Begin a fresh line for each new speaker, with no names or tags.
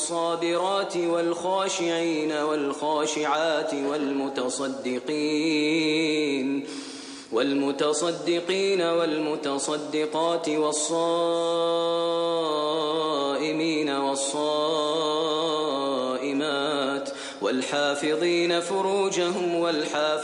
والصابرات والخاشعين والخاشعات والمتصدقين والمتصدقات والصائمين والصائمات والحافظين فروجهم والحافظات